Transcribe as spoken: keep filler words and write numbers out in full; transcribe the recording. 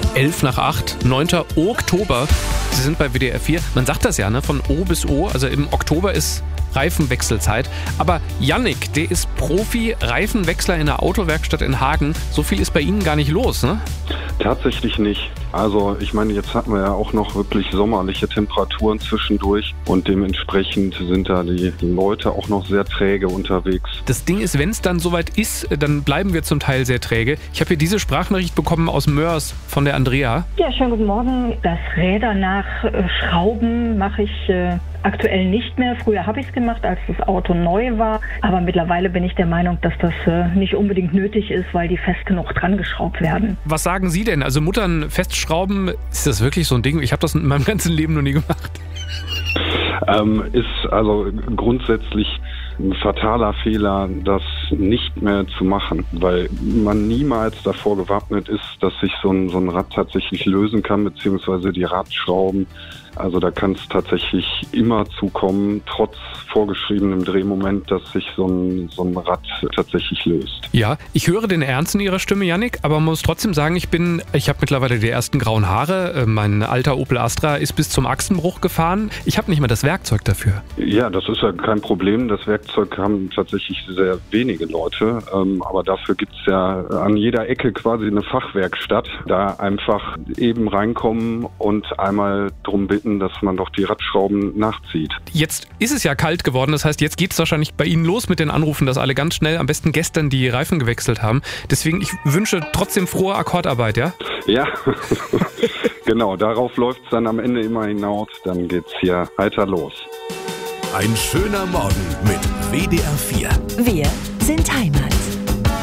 elf nach acht, neunter Oktober. Sie sind bei W D R vier. Man sagt das ja, ne? Von O bis O. Also im Oktober ist Reifenwechselzeit. Aber Yannick, der ist Profi-Reifenwechsler in der Autowerkstatt in Hagen. So viel ist bei Ihnen gar nicht los, ne? Tatsächlich nicht. Also ich meine, jetzt hatten wir ja auch noch wirklich sommerliche Temperaturen zwischendurch und dementsprechend sind da die Leute auch noch sehr träge unterwegs. Das Ding ist, wenn es dann soweit ist, dann bleiben wir zum Teil sehr träge. Ich habe hier diese Sprachnachricht bekommen aus Mörs von der Andrea. Ja, schönen guten Morgen. Das Räder nachschrauben mache ich äh, aktuell nicht mehr. Früher habe ich es gemacht, als das Auto neu war. Aber mittlerweile bin ich der Meinung, dass das äh, nicht unbedingt nötig ist, weil die fest genug dran geschraubt werden. Was sagen Sie denn? Also Muttern festschrauben, ist das wirklich so ein Ding? Ich habe das in meinem ganzen Leben noch nie gemacht. Ähm, ist also grundsätzlich ein fataler Fehler, das nicht mehr zu machen, weil man niemals davor gewappnet ist, dass sich so ein, so ein Rad tatsächlich lösen kann, beziehungsweise die Radschrauben. Also da kann es tatsächlich immer zukommen, trotz vorgeschriebenem Drehmoment, dass sich so ein, so ein Rad tatsächlich löst. Ja, ich höre den Ernst in Ihrer Stimme, Yannick, aber man muss trotzdem sagen, ich bin, ich habe mittlerweile die ersten grauen Haare. Mein alter Opel Astra ist bis zum Achsenbruch gefahren. Ich habe nicht mehr das Werkzeug dafür. Ja, das ist ja kein Problem. Das Werkzeug haben tatsächlich sehr wenige Leute. Aber dafür gibt es ja an jeder Ecke quasi eine Fachwerkstatt. Da einfach eben reinkommen und einmal drum bitten, dass man doch die Radschrauben nachzieht. Jetzt ist es ja kalt geworden, das heißt, jetzt geht es wahrscheinlich bei Ihnen los mit den Anrufen, dass alle ganz schnell, am besten gestern, die Reifen gewechselt haben. Deswegen, ich wünsche trotzdem frohe Akkordarbeit, ja? Ja, genau, darauf läuft es dann am Ende immer hinaus, dann geht's hier heiter los. Ein schöner Morgen mit W D R vier. Wir sind Heimat.